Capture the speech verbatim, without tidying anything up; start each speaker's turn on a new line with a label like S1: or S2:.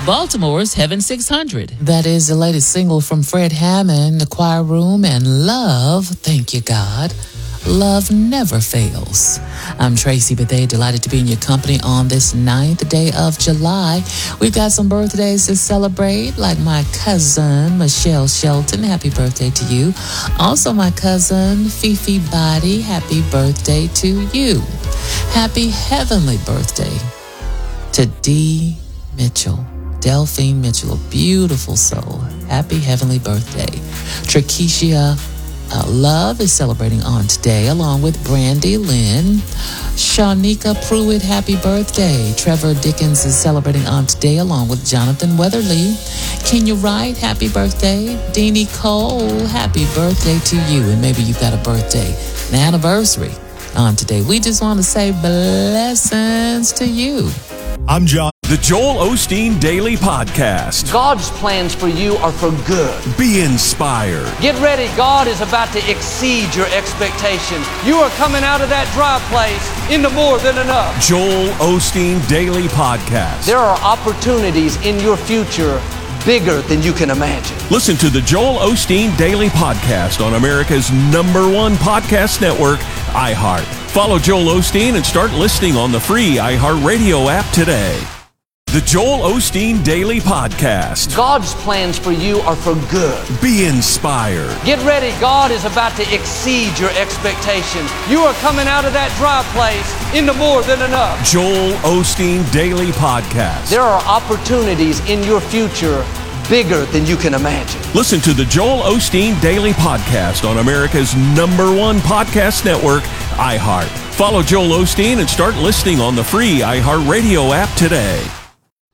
S1: Baltimore's Heaven six hundred.
S2: That is the latest single from Fred Hammond, The Choir Room, and Love, thank you, God. Love never fails. I'm Tracy Bethea, delighted to be in your company on this ninth day of July. We've got some birthdays to celebrate, like my cousin, Michelle Shelton. Happy birthday to you. Also, my cousin, Fifi Body. Happy birthday to you. Happy heavenly birthday to Dee Mitchell. Delphine Mitchell, a beautiful soul. Happy heavenly birthday. Trakeisha Uh, Love is celebrating on today, along with Brandy Lynn. Shanika Pruitt, happy birthday. Trevor Dickens is celebrating on today, along with Jonathan Weatherly. Kenya Wright, happy birthday. Deanie Cole, happy birthday to you. And maybe you've got a birthday, an anniversary on today. We just want to say blessings to you.
S3: I'm John. The Joel Osteen Daily Podcast.
S4: God's plans for you are for good.
S3: Be inspired.
S4: Get ready. God is about to exceed your expectations. You are coming out of that dry place into more than enough.
S3: Joel Osteen Daily Podcast.
S4: There are opportunities in your future bigger than you can imagine.
S3: Listen to the Joel Osteen Daily Podcast on America's number one podcast network, iHeart. Follow Joel Osteen and start listening on the free iHeartRadio app today. The Joel Osteen Daily Podcast.
S4: God's plans for you are for good.
S3: Be inspired.
S4: Get ready. God is about to exceed your expectations. You are coming out of that dry place into more than enough.
S3: Joel Osteen Daily Podcast.
S4: There are opportunities in your future bigger than you can imagine.
S3: Listen to the Joel Osteen Daily Podcast on America's number one podcast network, iHeart. Follow Joel Osteen and start listening on the free iHeartRadio app today.